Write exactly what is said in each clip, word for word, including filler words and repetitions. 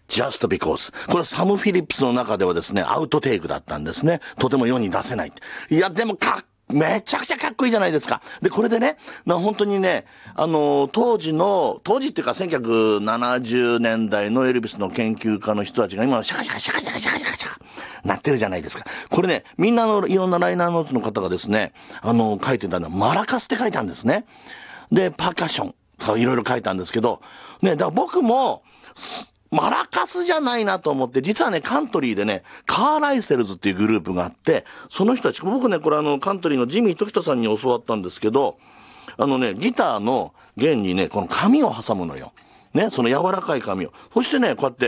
just because。これサム・フィリップスの中ではですね、アウトテイクだったんですね。とても世に出せない。いや、でもかっめちゃくちゃかっこいいじゃないですか。で、これでね、な本当にね、あの、当時の、当時っていうかせんきゅうひゃくななじゅうねんだいのエルビスの研究家の人たちが今のシャカシャカシャカシャカシャカシャカシャカなってるじゃないですか。これね、みんなのいろんなライナーノーツの方がですね、あの、書いてたのはマラカスって書いたんですね。で、パーカッションとかいろいろ書いたんですけど、ね、だから僕も、マラカスじゃないなと思って、実はね、カントリーでね、カーライセルズっていうグループがあって、その人たち、僕ね、これあの、カントリーのジミー時人さんに教わったんですけど、あのね、ギターの弦にね、この紙を挟むのよ。ね、その柔らかい紙を。そしてね、こうやって。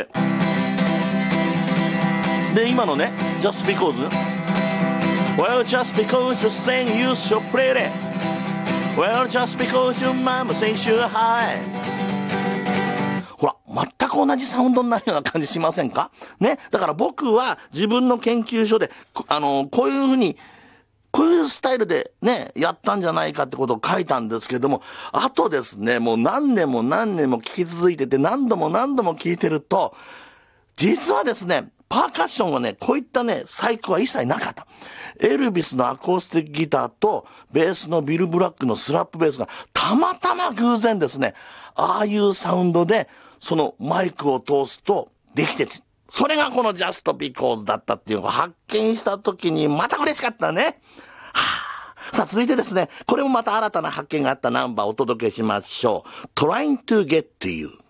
で、今のね、just because, well, just because you sing you so pretty, well, just because your mama sings you high.ほら、全く同じサウンドになるような感じしませんかね。だから僕は自分の研究所で、あの、こういうふうに、こういうスタイルでね、やったんじゃないかってことを書いたんですけども、あとですね、もう何年も何年も聞き続いてて、何度も何度も聞いてると、実はですね、パーカッションはね、こういったね、細工は一切なかった。エルビスのアコースティックギターと、ベースのビル・ブラックのスラップベースが、たまたま偶然ですね、ああいうサウンドで、そのマイクを通すとできてて、それがこの Just Because だったっていうのを発見した時にまた嬉しかったね。はあ、さあ続いてですね、これもまた新たな発見があったナンバーをお届けしましょう。Trying to Get to You。